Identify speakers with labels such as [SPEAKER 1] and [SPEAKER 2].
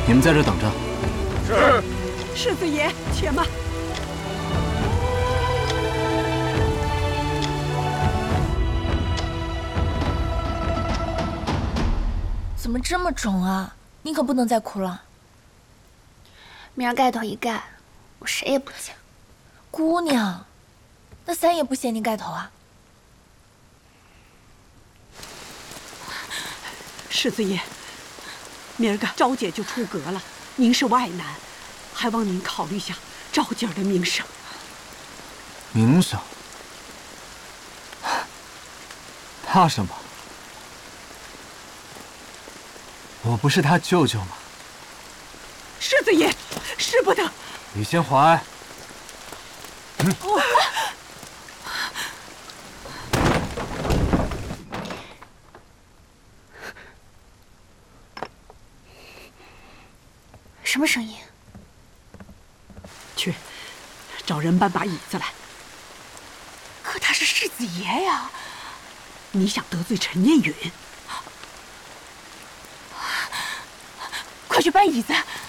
[SPEAKER 1] 你们在这等着。
[SPEAKER 2] 是。
[SPEAKER 3] 世子爷，且慢。
[SPEAKER 4] 怎么这么肿啊？你可不能再哭了。
[SPEAKER 5] 明儿盖头一盖，我谁也不见。
[SPEAKER 4] 姑娘，那三爷不嫌你盖头啊？
[SPEAKER 3] 世子爷，明儿个昭姐就出阁了，您是外男，还望您考虑下昭姐儿的名声。
[SPEAKER 1] 名声？怕什么？我不是他舅舅吗？
[SPEAKER 3] 世子爷，使不得！
[SPEAKER 1] 李先怀，
[SPEAKER 5] 什么声音？
[SPEAKER 3] 去，找人搬把椅子来。
[SPEAKER 5] 可他是世子爷呀！
[SPEAKER 3] 你想得罪陈念允？
[SPEAKER 5] 快去搬椅子！